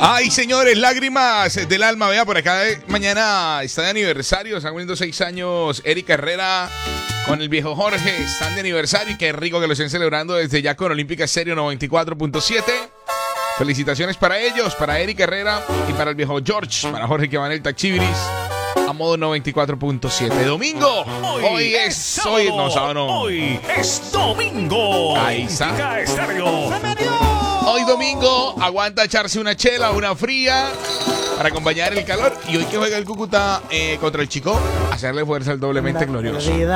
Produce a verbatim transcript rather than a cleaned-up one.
Ay, señores, lágrimas del alma. Vea, por acá eh, mañana está de aniversario. Están cumpliendo seis años Erika Herrera con el viejo Jorge. Están de aniversario y qué rico que lo estén celebrando desde ya con Olímpica Estéreo noventa y cuatro punto siete. Felicitaciones para ellos, para Erika Herrera y para el viejo George, para Jorge que va en el Taxibiris a modo noventa y cuatro punto siete. Domingo. Hoy, hoy es, sábado. hoy no, sábado no. Hoy es domingo. Ahí está. Olímpica Estéreo. Hoy domingo aguanta echarse una chela, una fría para acompañar el calor. Y hoy que juega el Cúcuta eh, contra el Chico, hacerle fuerza al doblemente glorioso.